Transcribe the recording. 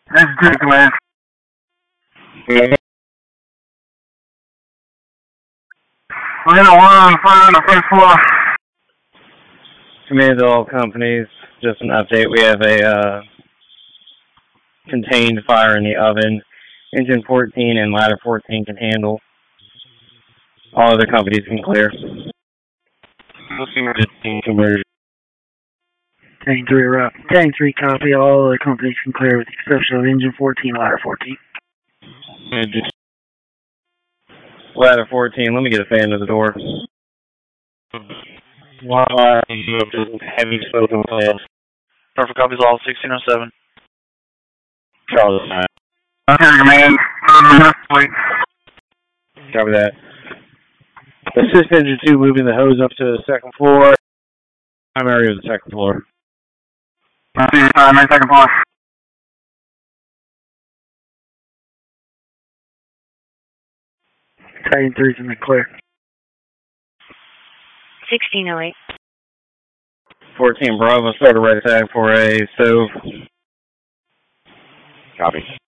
That's good, man. Yeah. We got one on fire on the first floor. Command to all companies, just an update. We have a contained fire in the oven. Engine 14 and ladder 14 can handle. All other companies can clear. Tank 3, route. Tank 3, copy. All other companies can clear with the exception of engine 14, ladder 14. Ladder 14, let me get a fan to the door. Heavy spoken plans. Perfect, copies all 1607. Charles. Okay, man. Copy that. Assist engine 2 moving the hose up to the second floor. Primary of the second floor. Primary, second floor. Tank 3's in the clear. 1608. 14 Bravo, start a red tag for a stove. Copy.